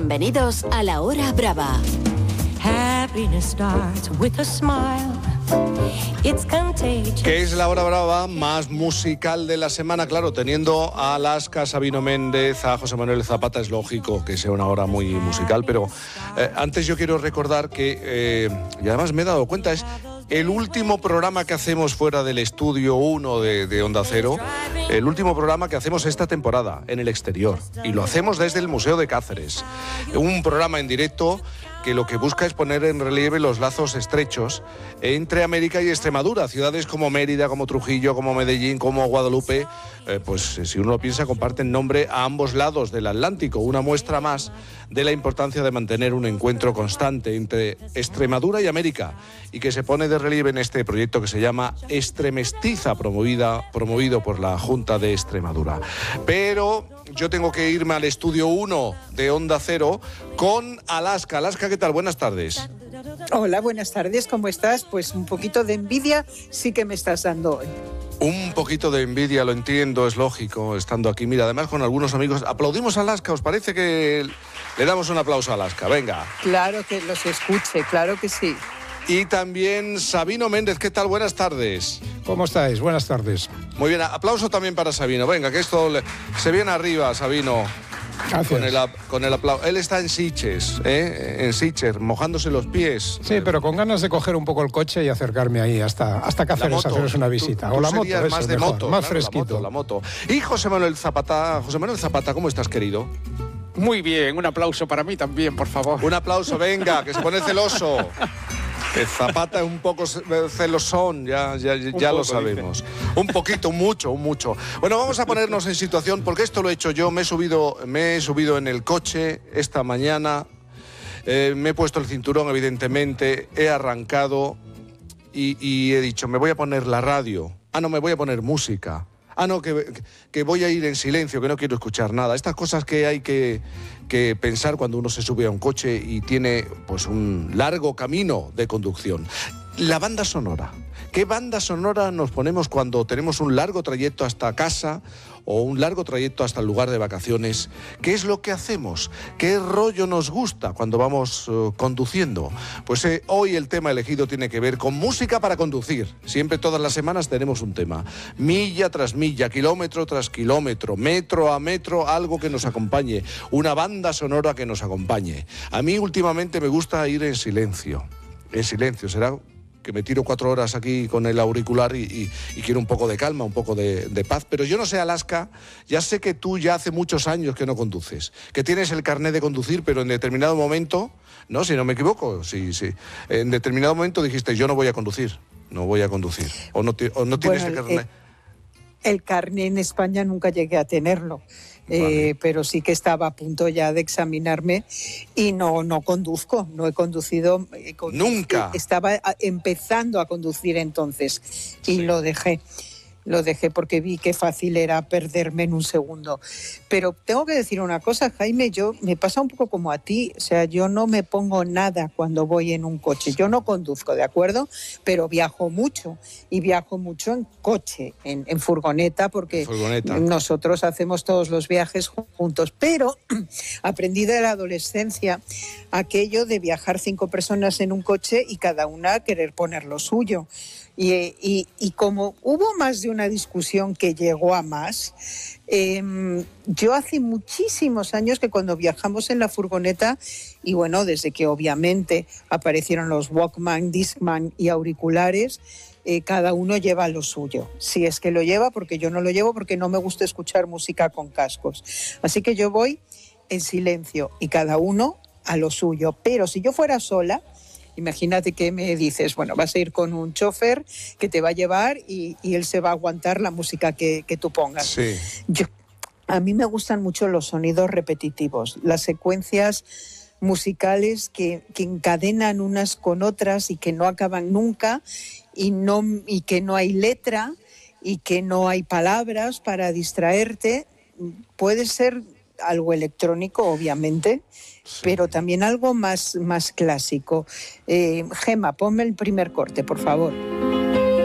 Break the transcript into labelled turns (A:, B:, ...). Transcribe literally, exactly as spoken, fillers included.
A: Bienvenidos a La Hora Brava.
B: Happiness starts with a smile. It's contagious.
C: Que es La Hora Brava más musical de la semana, claro, teniendo a Alaska, Sabino Méndez, a José Manuel Zapata, es lógico que sea una hora muy musical, pero eh, antes yo quiero recordar que, eh, y además me he dado cuenta, es el último programa que hacemos fuera del estudio uno de, de Onda Cero, el último programa que hacemos esta temporada en el exterior, y lo hacemos desde el Museo de Cáceres, un programa en directo que lo que busca es poner en relieve los lazos estrechos entre América y Extremadura. Ciudades como Mérida, como Trujillo, como Medellín, como Guadalupe, eh, pues si uno lo piensa, comparten nombre a ambos lados del Atlántico. Una muestra más de la importancia de mantener un encuentro constante entre Extremadura y América, y que se pone de relieve en este proyecto que se llama Extremestiza, promovida, promovido por la Junta de Extremadura. Pero yo tengo que irme al estudio uno de Onda Cero con Alaska. Alaska, ¿qué tal? Buenas tardes.
D: Hola, buenas tardes, ¿cómo estás? Pues un poquito de envidia sí que me estás dando hoy.
C: Un poquito de envidia, lo entiendo, es lógico, estando aquí. Mira, además con algunos amigos. Aplaudimos a Alaska, ¿os parece que le damos un aplauso a Alaska? Venga.
D: Claro que los escuche, claro que sí.
C: Y también Sabino Méndez, ¿qué tal? Buenas tardes.
E: ¿Cómo estáis? Buenas tardes.
C: Muy bien, aplauso también para Sabino. Venga, que esto le... se viene arriba, Sabino.
E: Gracias.
C: Con el, con el aplauso. Él está en Sitges, ¿eh? En Sitges, mojándose los pies.
E: Sí, pero con ganas de coger un poco el coche y acercarme ahí hasta, hasta Cáceres a haceros una visita.
C: Tú, tú
E: o la moto, eso,
C: más de
E: mejor,
C: moto,
E: más
C: claro,
E: fresquito.
C: La moto, la moto. Y José Manuel Zapata, José Manuel Zapata, ¿cómo estás, querido?
F: Muy bien, un aplauso para mí también, por favor.
C: Un aplauso, venga, que se pone celoso. El Zapata es un poco celosón, ya, ya, ya
F: poco,
C: lo sabemos. Dice. Un poquito, un mucho, un mucho. Bueno, vamos a ponernos en situación, porque esto lo he hecho yo. Me he subido, me he subido en el coche esta mañana, eh, me he puesto el cinturón, evidentemente, he arrancado y, y he dicho, me voy a poner la radio. Ah, no, me voy a poner música. Ah, no, que, que voy a ir en silencio, que no quiero escuchar nada. Estas cosas que hay que, que pensar cuando uno se sube a un coche y tiene pues un largo camino de conducción. La banda sonora. ¿Qué banda sonora nos ponemos cuando tenemos un largo trayecto hasta casa o un largo trayecto hasta el lugar de vacaciones? ¿Qué es lo que hacemos? ¿Qué rollo nos gusta cuando vamos uh, conduciendo? Pues eh, hoy el tema elegido tiene que ver con música para conducir. Siempre, todas las semanas tenemos un tema. Milla tras milla, kilómetro tras kilómetro, metro a metro, algo que nos acompañe. Una banda sonora que nos acompañe. A mí últimamente me gusta ir en silencio. En silencio, será que me tiro cuatro horas aquí con el auricular y, y, y quiero un poco de calma, un poco de, de paz. Pero yo no sé, Alaska, ya sé que tú ya hace muchos años que no conduces, que tienes el carnet de conducir, pero en determinado momento, no, si no me equivoco, sí, sí, en determinado momento dijiste, yo no voy a conducir, no voy a conducir, o no, o no tienes
D: bueno,
C: el carnet.
D: El, el carnet en España nunca llegué a tenerlo. Vale. Eh, pero sí que estaba a punto ya de examinarme y no, no conduzco, no he conducido. Eh, con,
C: Nunca.
D: Estaba a, empezando a conducir entonces y sí. lo dejé. Lo dejé porque vi qué fácil era perderme en un segundo. Pero tengo que decir una cosa, Jaime, yo me pasa un poco como a ti, o sea, yo no me pongo nada cuando voy en un coche. Yo no conduzco, ¿de acuerdo? Pero viajo mucho y viajo mucho en coche, en, en furgoneta, porque furgoneta. Nosotros hacemos todos los viajes juntos. Pero aprendí de la adolescencia aquello de viajar cinco personas en un coche y cada una querer poner lo suyo. Y, y, y como hubo más de una discusión que llegó a más, eh, yo hace muchísimos años que cuando viajamos en la furgoneta, y bueno, desde que obviamente aparecieron los Walkman, Discman y auriculares, eh, cada uno lleva lo suyo. Si es que lo lleva, porque yo no lo llevo, porque no me gusta escuchar música con cascos. Así que yo voy en silencio y cada uno a lo suyo. Pero si yo fuera sola, imagínate que me dices, bueno, vas a ir con un chofer que te va a llevar y, y él se va a aguantar la música que, que tú pongas.
C: Sí.
D: Yo, a mí me gustan mucho los sonidos repetitivos, las secuencias musicales que, que encadenan unas con otras y que no acaban nunca y, no, y que no hay letra y que no hay palabras para distraerte. Puede ser algo electrónico, obviamente, sí, pero también algo más, más clásico. Eh, Gema, ponme el primer corte, por favor.